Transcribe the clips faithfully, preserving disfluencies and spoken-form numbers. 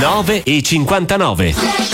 nove e cinquantanove.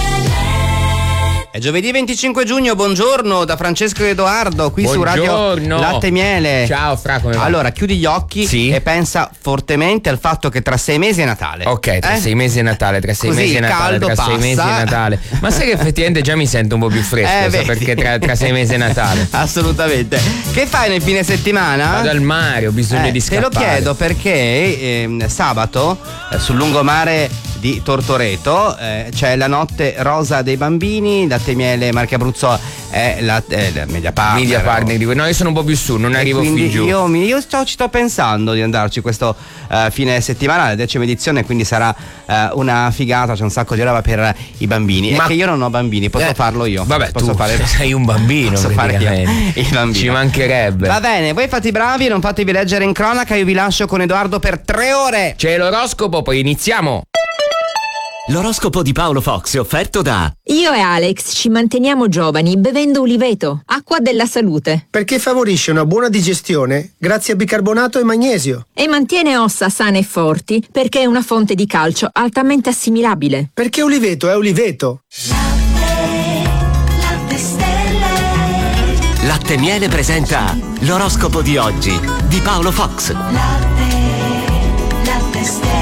È giovedì venticinque giugno, buongiorno da Francesco e Edoardo qui buongiorno. Su Radio Latte e Miele. Ciao Fra, come va? Allora, chiudi gli occhi sì. e pensa fortemente al fatto che tra sei mesi è Natale. Ok, tra eh? sei mesi è Natale, tra sei Così mesi è Natale, tra passa. sei mesi è Natale. Ma sai che effettivamente già mi sento un po' più fresco, eh, so, perché tra, tra sei mesi è Natale. Assolutamente. Che fai nel fine settimana? Vado al mare, ho bisogno eh, di scappare. Te lo chiedo perché eh, sabato eh, sul lungomare di Tortoreto eh, c'è la notte rosa dei bambini. Latte e Miele Marche Abruzzo è la, eh, la media partner, media partner di voi. No, io sono un po' più su, non arrivo fin giù. Io, io sto, ci sto pensando di andarci questo uh, fine settimana, la decima edizione, quindi sarà uh, una figata, c'è un sacco di roba per i bambini. Ma è che io non ho bambini, posso eh, farlo io. Vabbè, posso tu fare... sei un bambino, posso fare io il bambino. Ci mancherebbe. Va bene, voi fate i bravi, non fatevi leggere in cronaca, io vi lascio con Edoardo per tre ore. C'è l'oroscopo, poi iniziamo. L'oroscopo di Paolo Fox è offerto da Io e Alex ci manteniamo giovani bevendo Uliveto, acqua della salute. Perché favorisce una buona digestione grazie a bicarbonato e magnesio. E mantiene ossa sane e forti perché è una fonte di calcio altamente assimilabile. Perché Uliveto è Uliveto. Latte, latte stelle. Latte e Miele presenta l'oroscopo di oggi di Paolo Fox. Latte, latte stelle.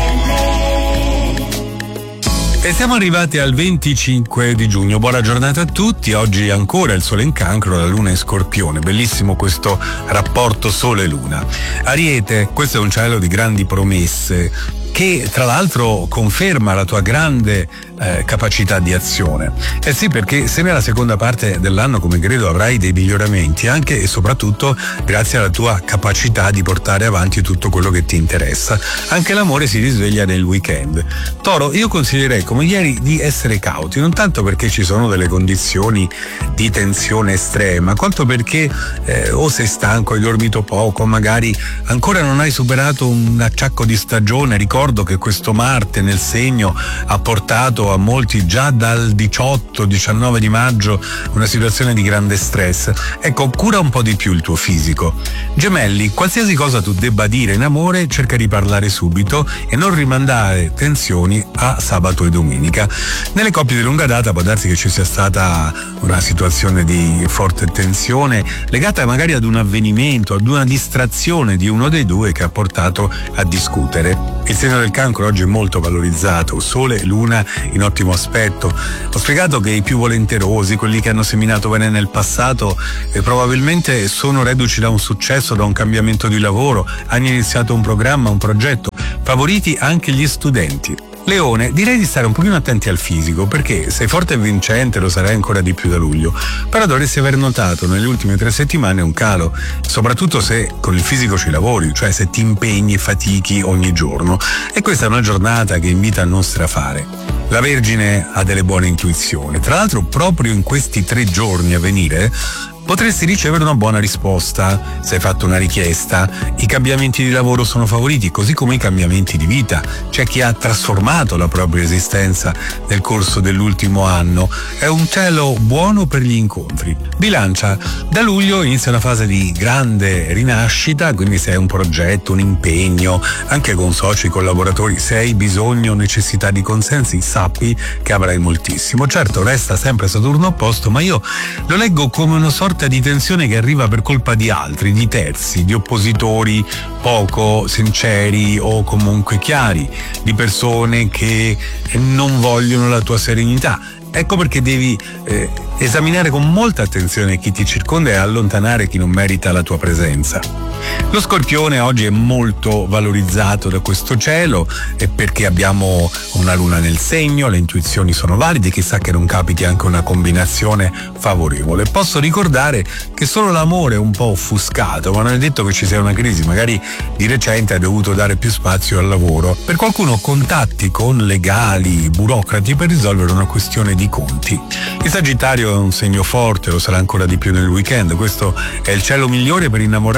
E siamo arrivati al venticinque di giugno, buona giornata a tutti. Oggi ancora il sole in Cancro, la luna in Scorpione, bellissimo questo rapporto sole-luna. Ariete, questo è un cielo di grandi promesse che tra l'altro conferma la tua grande eh, capacità di azione. Eh sì, perché se nella seconda parte dell'anno, come credo, avrai dei miglioramenti anche e soprattutto grazie alla tua capacità di portare avanti tutto quello che ti interessa. Anche l'amore si risveglia nel weekend. Toro, io consiglierei come ieri di essere cauti, non tanto perché ci sono delle condizioni di tensione estrema, quanto perché eh, o sei stanco, hai dormito poco, magari ancora non hai superato un acciacco di stagione. Ricordo che questo Marte nel segno ha portato a molti già dal diciotto diciannove di maggio una situazione di grande stress. Ecco, cura un po' di più il tuo fisico. Gemelli, qualsiasi cosa tu debba dire in amore, cerca di parlare subito e non rimandare tensioni a sabato e domenica. Nelle coppie di lunga data può darsi che ci sia stata una situazione di forte tensione legata magari ad un avvenimento, ad una distrazione di uno dei due che ha portato a discutere. Il segno del Cancro oggi è molto valorizzato, sole e luna in ottimo aspetto. Ho spiegato che i più volenterosi, quelli che hanno seminato bene nel passato, eh, probabilmente sono reduci da un successo, da un cambiamento di lavoro, hanno iniziato un programma, un progetto, favoriti anche gli studenti. Leone, direi di stare un pochino attenti al fisico, perché sei forte e vincente, lo sarai ancora di più da luglio, però dovresti aver notato nelle ultime tre settimane un calo, soprattutto se con il fisico ci lavori, cioè se ti impegni e fatichi ogni giorno, e questa è una giornata che invita a non strafare. La Vergine ha delle buone intuizioni, tra l'altro proprio in questi tre giorni a venire potresti ricevere una buona risposta se hai fatto una richiesta. I cambiamenti di lavoro sono favoriti, così come i cambiamenti di vita. C'è chi ha trasformato la propria esistenza nel corso dell'ultimo anno. È un cielo buono per gli incontri. Bilancia, da luglio inizia una fase di grande rinascita, quindi se hai un progetto, un impegno, anche con soci, collaboratori, se hai bisogno o necessità di consensi, sappi che avrai moltissimo. Certo, resta sempre Saturno opposto, ma io lo leggo come una sorta di tensione che arriva per colpa di altri, di terzi, di oppositori poco sinceri o comunque chiari, di persone che non vogliono la tua serenità. Ecco perché devi eh, esaminare con molta attenzione chi ti circonda e allontanare chi non merita la tua presenza. Lo Scorpione oggi è molto valorizzato da questo cielo, e perché abbiamo una luna nel segno, le intuizioni sono valide, chissà che non capiti anche una combinazione favorevole. Posso ricordare che solo l'amore è un po' offuscato, ma non è detto che ci sia una crisi, magari di recente hai dovuto dare più spazio al lavoro. Per qualcuno contatti con legali, burocrati per risolvere una questione di conti. Il Sagittario è un segno forte, lo sarà ancora di più nel weekend. Questo è il cielo migliore per innamorarsi e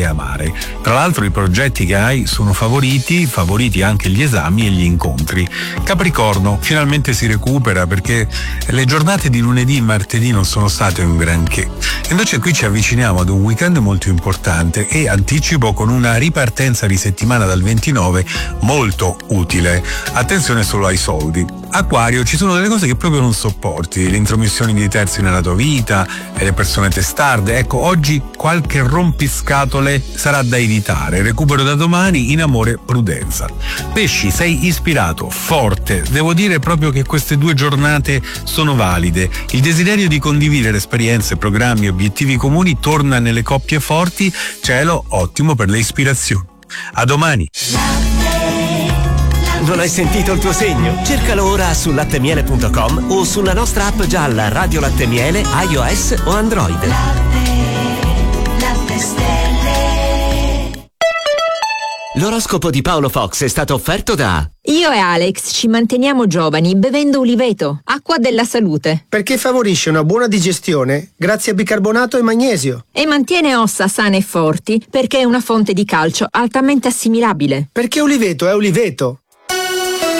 che amare. Tra l'altro i progetti che hai sono favoriti, favoriti anche gli esami e gli incontri. Capricorno, finalmente si recupera perché le giornate di lunedì e martedì non sono state un granché. Invece qui ci avviciniamo ad un weekend molto importante e anticipo con una ripartenza di settimana dal ventinove molto utile. Attenzione solo ai soldi. Acquario, ci sono delle cose che proprio non sopporti, le intromissioni di terzi nella tua vita e le persone testarde. Ecco, oggi qualche rompiscatole sarà da evitare. Recupero da domani, in amore prudenza. Pesci, sei ispirato, forte. Devo dire proprio che queste due giornate sono valide. Il desiderio di condividere esperienze, programmi, obiettivi comuni torna nelle coppie forti. Cielo ottimo per le ispirazioni. A domani. Non hai sentito il tuo segno? Cercalo ora su lattemiele punto com o sulla nostra app gialla Radio Latte Miele, iOS o Android. Latte, latte stelle. L'oroscopo di Paolo Fox è stato offerto da... Io e Alex ci manteniamo giovani bevendo uliveto, acqua della salute. Perché favorisce una buona digestione grazie a bicarbonato e magnesio. E mantiene ossa sane e forti perché è una fonte di calcio altamente assimilabile. Perché uliveto è uliveto.